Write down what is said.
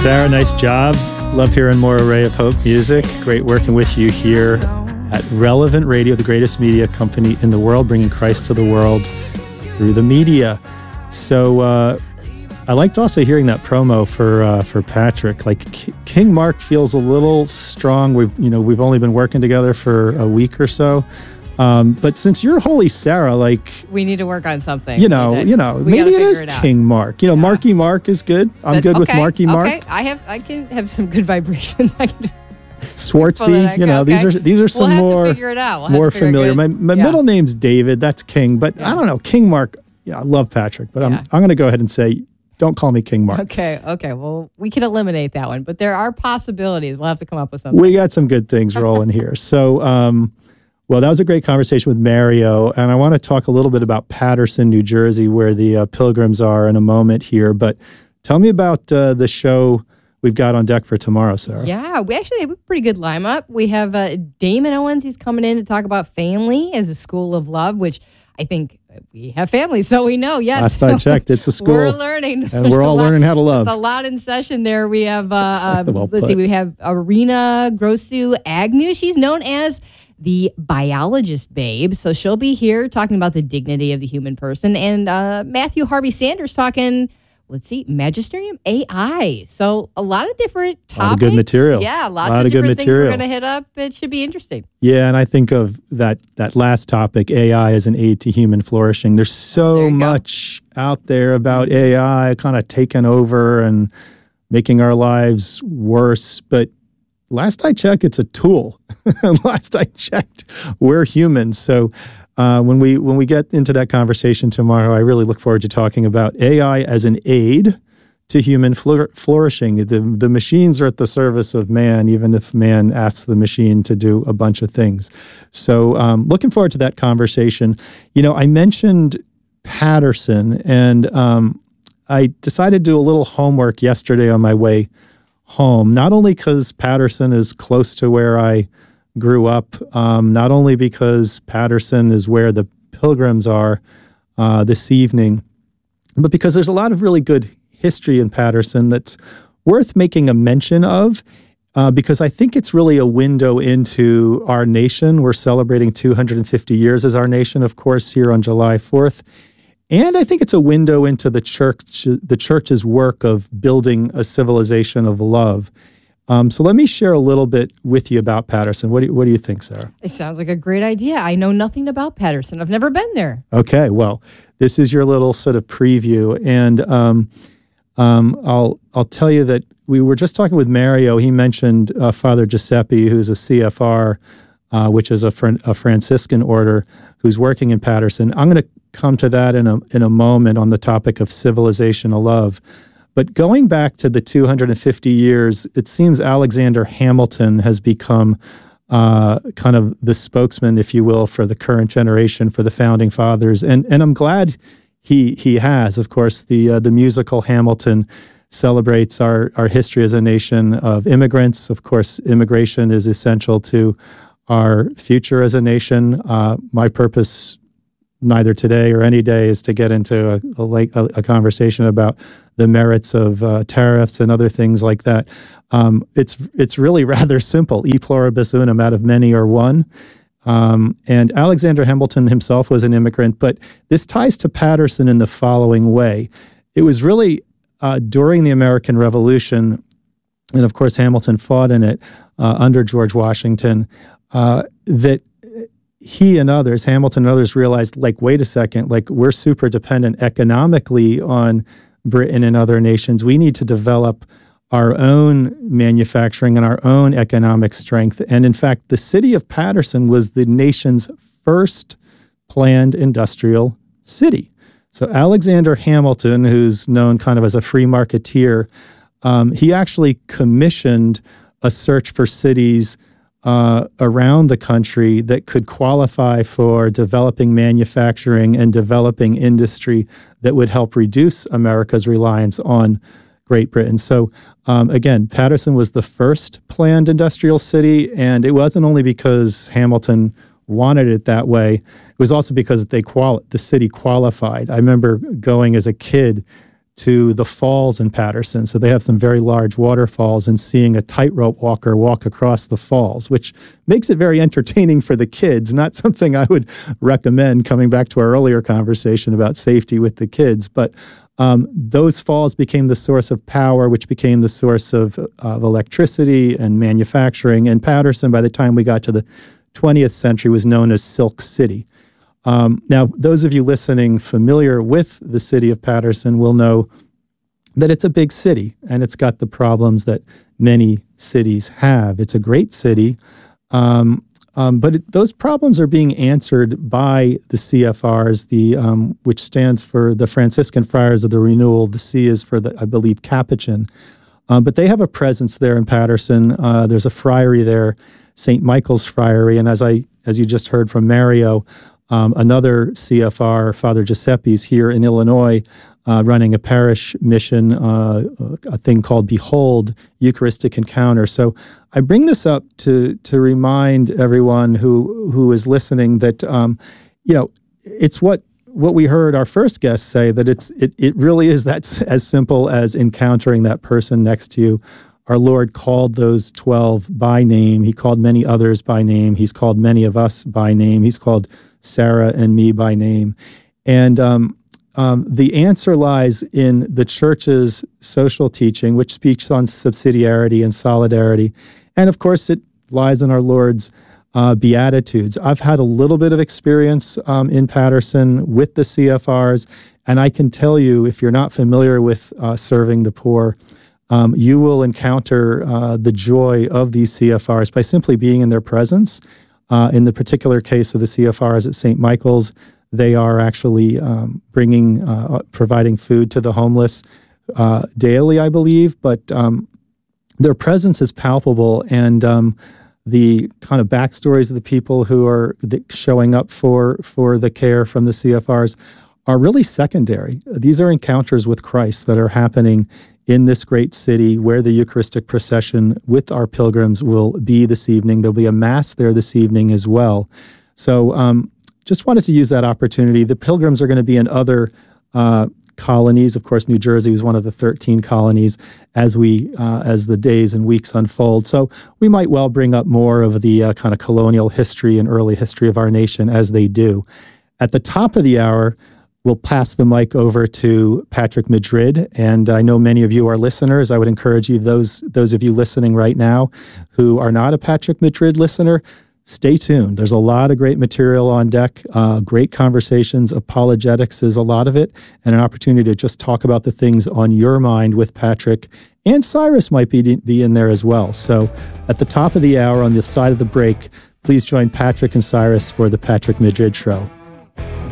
Sarah, nice job. Love hearing more Array of Hope music. Great working with you here at Relevant Radio, the greatest media company in the world, bringing Christ to the world through the media. So I liked also hearing that promo for Patrick. Like King Mark feels a little strong. We've only been working together for a week or so. But since you're Holy Sarah, like we need to work on something. Maybe it is King Mark. Marky Mark is good. I'm good with Marky Mark. Okay, I can have some good vibrations. I can Swartzy. These are some more figure it out. more familiar. My middle name's David. That's King, but I don't know King Mark. I love Patrick, but I'm going to go ahead and say, don't call me King Mark. Okay. Well, we can eliminate that one, but there are possibilities. We'll have to come up with something. We got some good things rolling here. So. Well, that was a great conversation with Mario, and I want to talk a little bit about Paterson, New Jersey, where the Pilgrims are in a moment here. But tell me about the show we've got on deck for tomorrow, Sarah. Yeah, we actually have a pretty good lineup. We have Damon Owens. He's coming in to talk about family as a school of love, which I think we have families, so we know, yes. Last I checked, it's a school. We're learning. And we're all learning how to love. It's a lot in session there. We have, we have Arena Grosu Agnew. She's known as the biologist babe. So she'll be here talking about the dignity of the human person. And Matthew Harvey Sanders talking, Magisterium AI. So a lot of different topics. A lot of good material. Yeah, lots of different things we're going to hit up. It should be interesting. Yeah, and I think of that last topic, AI as an aid to human flourishing. There's so much out there about AI kind of taking over and making our lives worse. But last I checked, it's a tool. Last I checked, we're humans. So when we get into that conversation tomorrow, I really look forward to talking about AI as an aid to human flourishing. The machines are at the service of man, even if man asks the machine to do a bunch of things. So looking forward to that conversation. I mentioned Paterson, and I decided to do a little homework yesterday on my way home, not only because Paterson is close to where I grew up, not only because Paterson is where the Pilgrims are this evening, but because there's a lot of really good history in Paterson that's worth making a mention of, because I think it's really a window into our nation. We're celebrating 250 years as our nation, of course, here on July 4th. And I think it's a window into the church's work of building a civilization of love. So let me share a little bit with you about Paterson. What do you think, Sarah? It sounds like a great idea. I know nothing about Paterson. I've never been there. Okay, well, this is your little sort of preview, and I'll tell you that we were just talking with Mario. He mentioned Father Giuseppe, who's a CFR, which is a Franciscan order, who's working in Paterson. I'm going to come to that in a moment on the topic of civilization of love. But going back to the 250 years, it seems Alexander Hamilton has become kind of the spokesman, if you will, for the current generation, for the founding fathers. And I'm glad he has. Of course, the musical Hamilton celebrates our history as a nation of immigrants. Of course, immigration is essential to our future as a nation. My purpose, neither today or any day, is to get into a conversation about the merits of tariffs and other things like that. It's really rather simple. E pluribus unum, out of many are one. And Alexander Hamilton himself was an immigrant, but this ties to Paterson in the following way. It was really during the American Revolution, and of course Hamilton fought in it under George Washington, that he and others, Hamilton and others, realized, wait a second, we're super dependent economically on Britain and other nations. We need to develop our own manufacturing and our own economic strength. And in fact, the city of Paterson was the nation's first planned industrial city. So Alexander Hamilton, who's known kind of as a free marketeer, he actually commissioned a search for cities around the country that could qualify for developing manufacturing and developing industry that would help reduce America's reliance on Great Britain. So again, Paterson was the first planned industrial city, and it wasn't only because Hamilton wanted it that way. It was also because the city qualified. I remember going as a kid to the falls in Patterson. So they have some very large waterfalls, and seeing a tightrope walker walk across the falls, which makes it very entertaining for the kids. Not something I would recommend, coming back to our earlier conversation about safety with the kids. But those falls became the source of power, which became the source of electricity and manufacturing. And Patterson, by the time we got to the 20th century, was known as Silk City. Now, those of you listening familiar with the city of Patterson will know that it's a big city, and it's got the problems that many cities have. It's a great city, but those problems are being answered by the CFRs, which stands for the Franciscan Friars of the Renewal. The C is for, I believe, Capuchin. But they have a presence there in Patterson. There's a friary there, St. Michael's Friary, and as you just heard from Mario, another CFR, Father Giuseppe's here in Illinois, running a parish mission, a thing called Behold, Eucharistic Encounter. So I bring this up to remind everyone who is listening that, it's what we heard our first guest say, that it really is that as simple as encountering that person next to you. Our Lord called those 12 by name. He called many others by name. He's called many of us by name. He's called Sarah and me by name. And the answer lies in the church's social teaching, which speaks on subsidiarity and solidarity. And of course, it lies in our Lord's Beatitudes. I've had a little bit of experience in Patterson with the CFRs, and I can tell you, if you're not familiar with serving the poor, you will encounter the joy of these CFRs by simply being in their presence. In the particular case of the CFRs at St. Michael's, they are actually providing food to the homeless daily, I believe, but their presence is palpable, and the kind of backstories of the people who are showing up for the care from the CFRs are really secondary. These are encounters with Christ that are happening in this great city, where the Eucharistic procession with our pilgrims will be this evening. There'll be a Mass there this evening as well. So just wanted to use that opportunity. The pilgrims are going to be in other colonies. Of course, New Jersey was one of the 13 colonies as the days and weeks unfold. So we might well bring up more of the kind of colonial history and early history of our nation as they do. At the top of the hour, we'll pass the mic over to Patrick Madrid, and I know many of you are listeners. I would encourage you, those of you listening right now who are not a Patrick Madrid listener, stay tuned. There's a lot of great material on deck, great conversations. Apologetics is a lot of it, and an opportunity to just talk about the things on your mind with Patrick. And Cyrus might be in there as well. So at the top of the hour, on the side of the break, please join Patrick and Cyrus for the Patrick Madrid Show.